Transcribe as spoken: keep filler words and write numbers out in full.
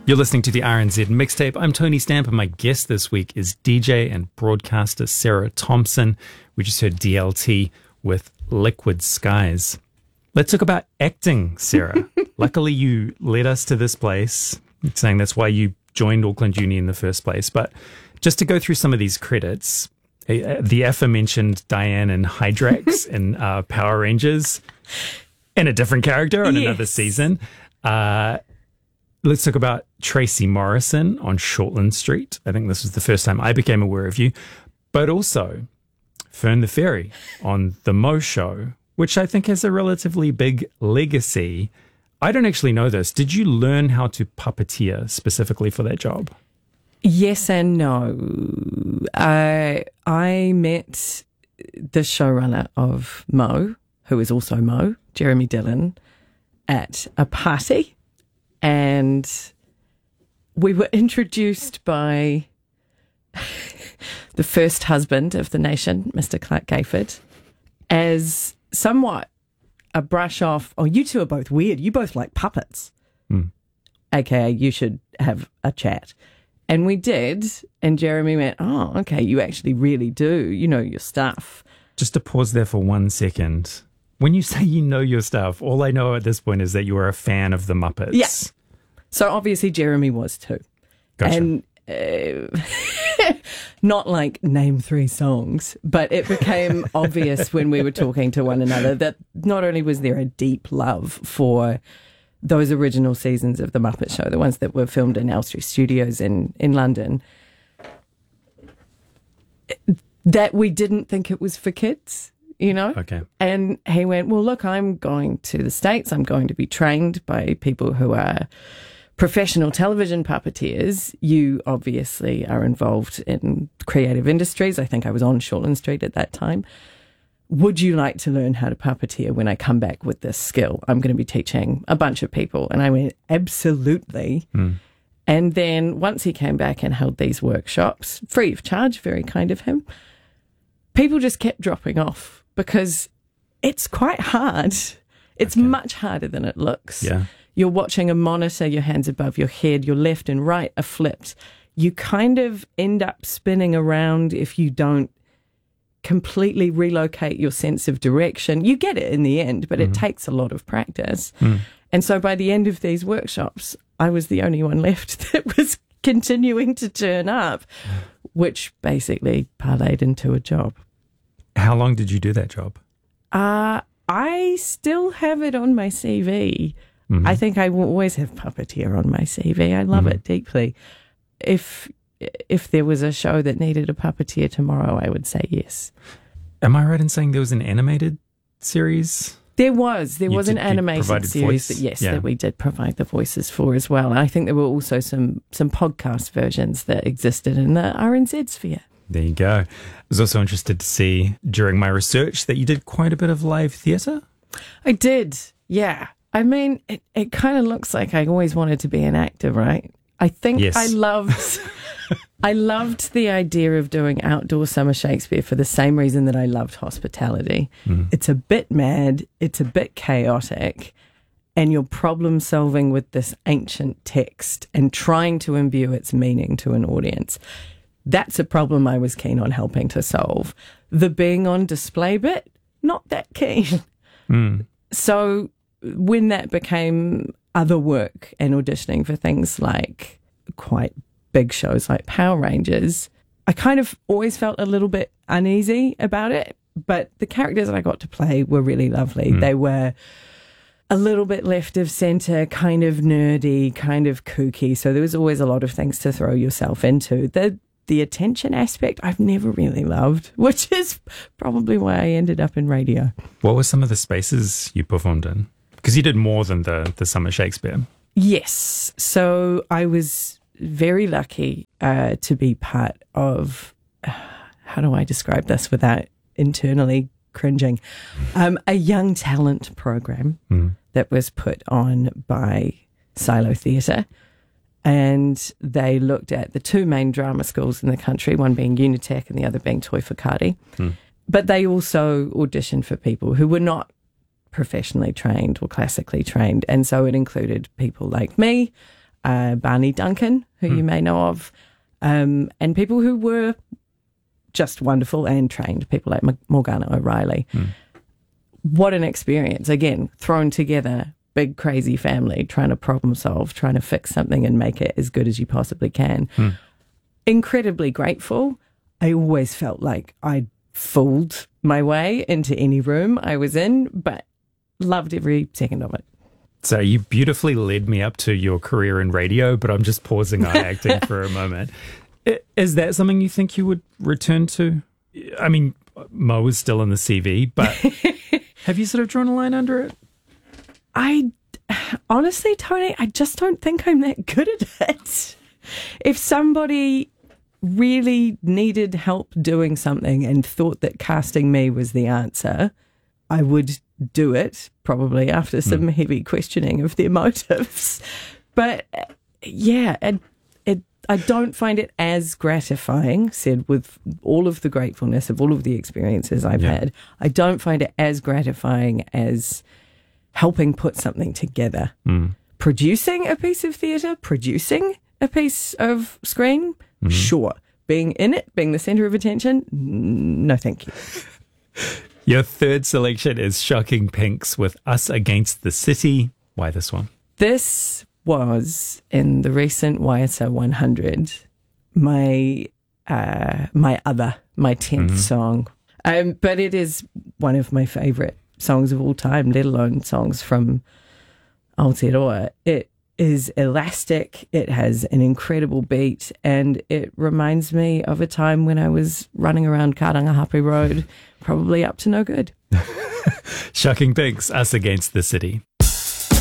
You're listening to the R N Z Mixtape. I'm Tony Stamp, and my guest this week is D J and broadcaster Sarah Thompson. We just heard D L T with Liquid Skies. Let's talk about acting, Sarah. Luckily, you led us to this place, saying that's why you joined Auckland Uni in the first place. But just to go through some of these credits, the aforementioned Diane and Hydrax in uh, Power Rangers, and a different character on yes. another season. Uh, let's talk about Tracy Morrison on Shortland Street. I think this was the first time I became aware of you. But also Fern the Fairy on The Mo Show, which I think has a relatively big legacy. I don't actually know this. Did you learn how to puppeteer specifically for that job? Yes and no. I I met the showrunner of Mo, who is also Mo, Jeremy Dillon, at a party. And we were introduced by the first husband of the nation, Mister Clark Gayford, as somewhat a brush off, oh, you two are both weird. You both like puppets. Mm. A K A you should have a chat. And we did. And Jeremy went, oh, okay, you actually really do. You know your stuff. Just to pause there for one second. When you say you know your stuff, all I know at this point is that you are a fan of the Muppets. Yes. Yeah. So obviously Jeremy was too. Gotcha. And uh, not like name three songs, but it became obvious when we were talking to one another that not only was there a deep love for those original seasons of The Muppet Show, the ones that were filmed in Elstree Studios in, in London, that we didn't think it was for kids. You know? Okay. And he went, well, look, I'm going to the States. I'm going to be trained by people who are professional television puppeteers. You obviously are involved in creative industries. I think I was on Shortland Street at that time. Would you like to learn how to puppeteer when I come back with this skill? I'm going to be teaching a bunch of people. And I went, absolutely. Mm. And then once he came back and held these workshops, free of charge, very kind of him, people just kept dropping off. Because it's quite hard. It's okay. Much harder than it looks. Yeah. You're watching a monitor, your hands above your head, your left and right are flipped. You kind of end up spinning around if you don't completely relocate your sense of direction. You get it in the end, but mm-hmm. it takes a lot of practice. Mm. And so by the end of these workshops, I was the only one left that was continuing to turn up, which basically parlayed into a job. How long did you do that job? Uh, I still have it on my C V. Mm-hmm. I think I will always have puppeteer on my C V. I love mm-hmm. it deeply. If if there was a show that needed a puppeteer tomorrow, I would say yes. Am I right in saying there was an animated series? There was. There you was did, an animated series that, yes, yeah. that we did provide the voices for as well. And I think there were also some, some podcast versions that existed in the R N Z sphere. There you go. I was also interested to see during my research that you did quite a bit of live theatre. I did, yeah. I mean, it, it kind of looks like I always wanted to be an actor, right? I think yes. I loved I loved the idea of doing outdoor summer Shakespeare for the same reason that I loved hospitality. Mm. It's a bit mad, it's a bit chaotic, and you're problem solving with this ancient text and trying to imbue its meaning to an audience. That's a problem I was keen on helping to solve. The being on display bit, not that keen. Mm. So when that became other work and auditioning for things like quite big shows like Power Rangers, I kind of always felt a little bit uneasy about it. But the characters that I got to play were really lovely. Mm. They were a little bit left of centre, kind of nerdy, kind of kooky. So there was always a lot of things to throw yourself into. The The attention aspect I've never really loved, which is probably why I ended up in radio. What were some of the spaces you performed in? Because you did more than the, the Summer Shakespeare. Yes. So I was very lucky uh, to be part of, uh, how do I describe this without internally cringing, um, a young talent program mm. that was put on by Silo Theatre. And they looked at the two main drama schools in the country, one being Unitec and the other being Toi Whakaari. Hmm. But they also auditioned for people who were not professionally trained or classically trained. And so it included people like me, uh, Barney Duncan, who mm. you may know of, um, and people who were just wonderful and trained, people like Morgana O'Reilly. Mm. What an experience. Again, thrown together, big crazy family, trying to problem solve, trying to fix something and make it as good as you possibly can. Mm. Incredibly grateful. I always felt like I'd fooled my way into any room I was in, but loved every second of it. So you beautifully led me up to your career in radio, but I'm just pausing on acting for a moment. Is that something you think you would return to? I mean, Mo is still in the C V, but have you sort of drawn a line under it? I honestly, Tony, I just don't think I'm that good at it. If somebody really needed help doing something and thought that casting me was the answer, I would do it, probably after some mm. heavy questioning of their motives. But yeah, it, it, I don't find it as gratifying, said with all of the gratefulness of all of the experiences I've yeah. had, I don't find it as gratifying as helping put something together. Mm. Producing a piece of theatre, producing a piece of screen, mm. sure. Being in it, being the centre of attention, no thank you. Your third selection is Shocking Pinks with Us Against the City. Why this one? This was in the recent Y S L one hundred, my uh, my other, my tenth mm-hmm. song. Um, but it is one of my favourite songs of all time, let alone songs from Aotearoa. It is elastic, it has an incredible beat, and it reminds me of a time when I was running around Karangahape Road, probably up to no good. Shocking Pinks, Us Against the City.